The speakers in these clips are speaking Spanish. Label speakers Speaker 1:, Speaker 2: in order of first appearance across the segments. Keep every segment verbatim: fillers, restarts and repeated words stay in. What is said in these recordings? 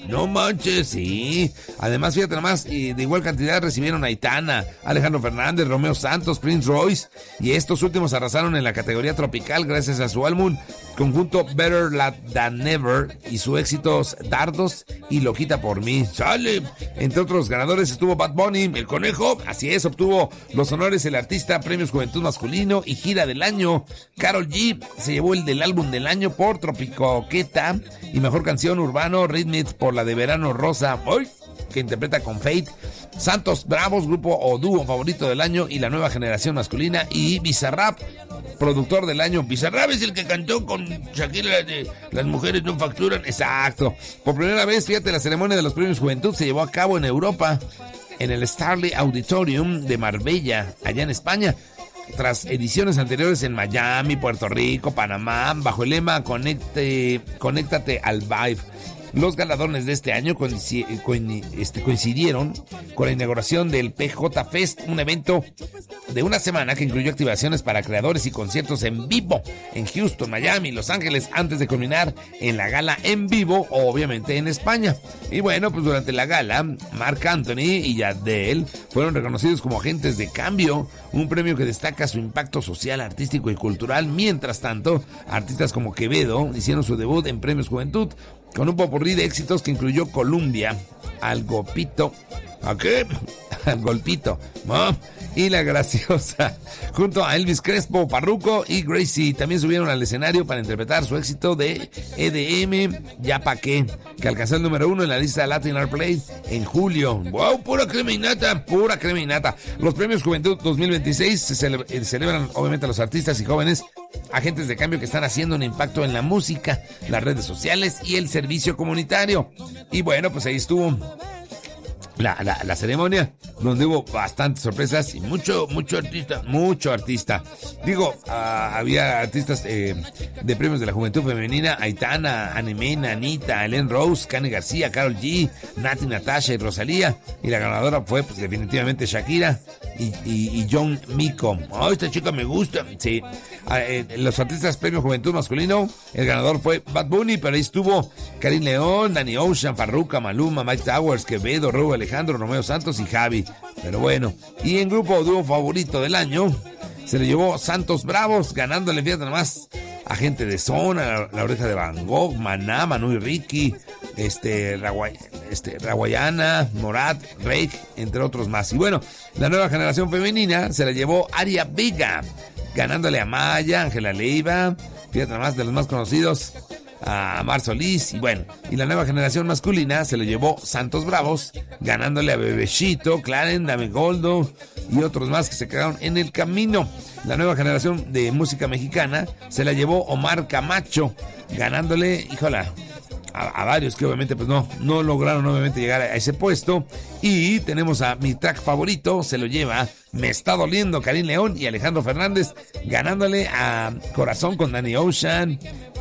Speaker 1: No manches, sí. Además, fíjate nomás, y de igual cantidad recibieron a Aitana, Alejandro Fernández, Romeo Santos, Prince Royce. Y estos últimos arrasaron en la categoría tropical gracias a su álbum conjunto Better Late Than Never y su éxitos Dardos y Loquita por mí. ¡Sale! Entre otros ganadores estuvo Bad Bunny, el Conejo. Así es, obtuvo los honores el artista, premios Juventud Masculino y Gira del Año. Karol G se llevó el del álbum del año por Tropicoqueta y mejor canción urbano Rhythmic por la de Verano Rosa, hoy que interpreta con Fate. Santos Bravos, grupo o dúo favorito del año y la nueva generación masculina. Y Bizarrap, productor del año. Bizarrap es el que cantó con Shakira de Las Mujeres No Facturan. Exacto. Por primera vez, fíjate, la ceremonia de los premios Juventud se llevó a cabo en Europa, en el Starley Auditorium de Marbella, allá en España, tras ediciones anteriores en Miami, Puerto Rico, Panamá, bajo el lema Conecte, Conéctate al Vibe. Los galardones de este año coincidieron con la inauguración del P J Fest, un evento de una semana que incluyó activaciones para creadores y conciertos en vivo en Houston, Miami, Los Ángeles, antes de culminar en la gala en vivo, obviamente en España. Y bueno, pues durante la gala, Marc Anthony y Adele fueron reconocidos como agentes de cambio, un premio que destaca su impacto social, artístico y cultural. Mientras tanto, artistas como Quevedo hicieron su debut en Premios Juventud, con un popurrí de éxitos que incluyó Columbia, Al Golpito, ¿a qué? Al Golpito, ¿no? Y La Graciosa, junto a Elvis Crespo, Farruko y Gracie. También subieron al escenario para interpretar su éxito de E D M, Ya Pa' Qué, que alcanzó el número uno en la lista Latin Airplay en julio. ¡Wow! Pura creminata, pura creminata. Los premios Juventud dos mil veintiséis se cele- celebran obviamente a los artistas y jóvenes agentes de cambio que están haciendo un impacto en la música, las redes sociales y el servicio comunitario. Y bueno, pues ahí estuvo La, la, la ceremonia, donde hubo bastantes sorpresas y mucho, mucho artista, mucho artista. Digo, uh, había artistas eh, de premios de la juventud femenina: Aitana, Anemena, Anita, Ellen Rose, Kanye García, Karol G, Nati, Natasha y Rosalía. Y la ganadora fue, pues, definitivamente Shakira y, y, y John Mico. Oh, esta chica me gusta. Sí. Uh, eh, los artistas premio juventud masculino, el ganador fue Bad Bunny, pero ahí estuvo Karim León, Danny Ocean, Farruko, Maluma, Mike Towers, Quevedo, Rubo, Alejandro, Romeo Santos y Javi. Pero bueno, y en grupo dúo favorito del año se le llevó Santos Bravos, ganándole, fíjate nomás, a Gente de Zona, La, la Oreja de Van Gogh, Maná, Manu y Ricky, este, Raguay, este, Raguayana, Morat, Rake, entre otros más. Y bueno, la nueva generación femenina se la llevó Aria Vega, ganándole a Maya, Ángela Leiva, fíjate nomás, de los más conocidos, a Mar Solís. Y bueno, y la nueva generación masculina se lo llevó Santos Bravos, ganándole a Bebecito, Claren, Dame Goldo y otros más que se quedaron en el camino. La nueva generación de música mexicana se la llevó Omar Camacho, ganándole, híjola, a, a varios que obviamente pues no, no lograron obviamente llegar a ese puesto. Y tenemos a mi track favorito, se lo lleva Me Está Doliendo, Karim León y Alejandro Fernández, ganándole a Corazón con Danny Ocean,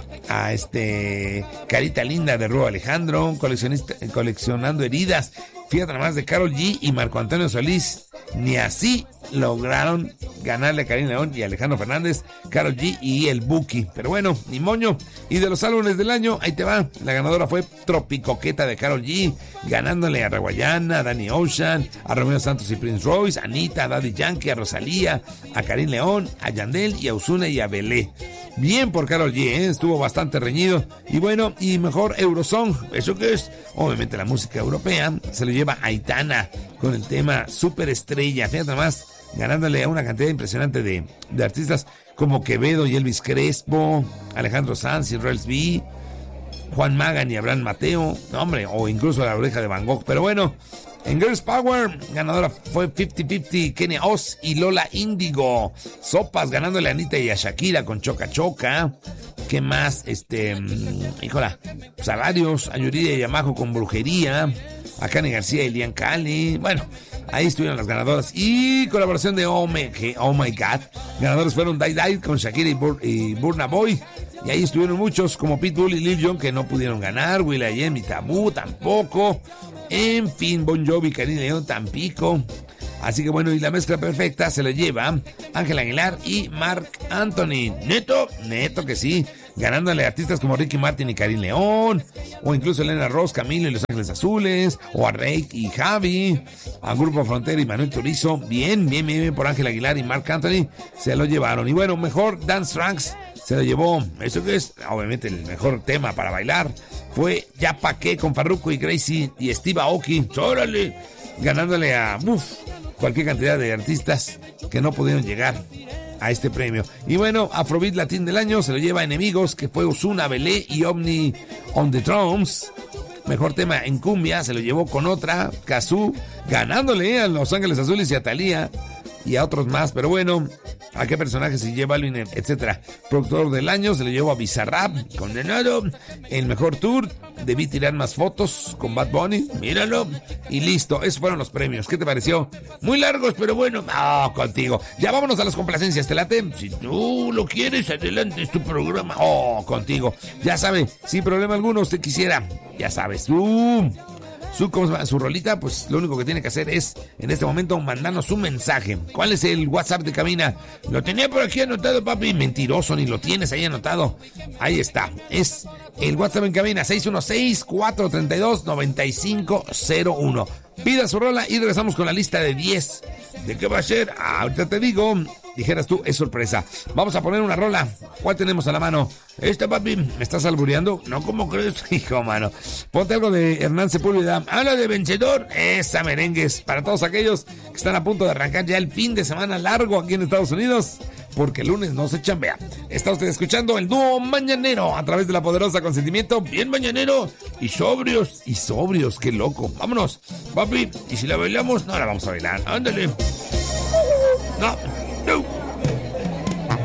Speaker 1: a este Carita Linda de Rubo Alejandro, coleccionista, coleccionando heridas, fíjate nada más, de Karol G y Marco Antonio Solís. Ni así lograron ganarle a Karim León y Alejandro Fernández, Karol G y el Buki. Pero bueno, ni moño. Y de los álbumes del año, ahí te va. La ganadora fue Tropicoqueta de Karol G, ganándole a Raguayana, a Danny Ocean, a Romeo Santos y Prince Royce, a Anita, a Daddy Yankee, a Rosalía, a Karim León, a Yandel y a Ozuna y a Belé. Bien por Karol G, ¿eh? Estuvo bastante reñido. Y bueno, y mejor Eurosong, ¿eso qué es? Obviamente la música europea, se lo lleva Aitana con el tema Superestrella. Fíjate más, ganándole a una cantidad impresionante de, de artistas como Quevedo y Elvis Crespo, Alejandro Sanz y Rels B, Juan Magan y Abraham Mateo, no, hombre, o incluso La Oreja de Van Gogh. Pero bueno, en Girls Power, ganadora fue cincuenta cincuenta, Kenia Oz y Lola Índigo. Sopas, ganándole a Anita y a Shakira con Choca Choca. ¿Qué más? Este, híjola, pues a varios, a Yuridia y Yamajo con Brujería, a Kanye García y Lian Cali. Bueno, ahí estuvieron las ganadoras. Y colaboración de Oh My, oh My God. Ganadores fueron Die Die con Shakira y, Bur- y Burna Boy. Y ahí estuvieron muchos como Pitbull y Lil Jon, que no pudieron ganar. will.i.am y Tabú tampoco. En fin, Bon Jovi, Karim León, Tampico. Así que bueno, y la mezcla perfecta se la lleva Ángel Aguilar y Marc Anthony. Neto, neto que sí. ganándole a artistas como Ricky Martin y Karim León, o incluso Elena Ross, Camilo y Los Ángeles Azules, o a Rake y Javi, a Grupo Frontera y Manuel Turizo. Bien, bien, bien, bien por Ángel Aguilar y Marc Anthony, se lo llevaron. Y bueno, mejor Dance Tracks se lo llevó, eso que es obviamente el mejor tema para bailar, fue Ya Pa' Qué con Farruko y Gracie y Steve Aoki, órale, ganándole a uf, cualquier cantidad de artistas que no pudieron llegar a este premio. Y bueno, Afrobeat Latin del año se lo lleva Enemigos, que fue Ozuna, Belé y Omni on the Drums. Mejor tema en cumbia se lo llevó Con Otra, Cazzu, ganándole a Los Ángeles Azules y a Thalía y a otros más. Pero bueno, a qué personaje se lleva, etcétera. Productor del año se lo llevó a Bizarrap, Condenado. El mejor tour, Debí Tirar Más Fotos con Bad Bunny, míralo. Y listo, esos fueron los premios. ¿Qué te pareció? Muy largos, pero bueno, oh, contigo. Ya vámonos a las complacencias, ¿te late? Si tú lo quieres, adelante, es tu programa. Oh, contigo. Ya sabe, sin problema alguno, usted quisiera, ya sabes, tú... Su, su rolita, pues lo único que tiene que hacer es, en este momento, mandarnos un mensaje. ¿Cuál es el WhatsApp de cabina? Lo tenía por aquí anotado, papi. Mentiroso, ni lo tienes ahí anotado. Ahí está. Es el WhatsApp en cabina, seis uno seis, cuatro tres dos, nueve cinco cero uno. Pida su rola y regresamos con la lista de diez. ¿De qué va a ser? Ah, ahorita te digo. Dijeras tú, es sorpresa. Vamos a poner una rola. ¿Cuál tenemos a la mano? Esta, papi, ¿me estás albureando? No, ¿cómo crees? Hijo, mano. Ponte algo de Hernán Sepúlveda. Habla de Vencedor. Esa merengues. Para todos aquellos que están a punto de arrancar ya el fin de semana largo aquí en Estados Unidos, porque el lunes no se chambea. Está usted escuchando el dúo mañanero a través de la poderosa Consentimiento. Bien mañanero y sobrios. Y sobrios, qué loco. Vámonos, papi. Y si la bailamos, no la vamos a bailar. Ándale. No.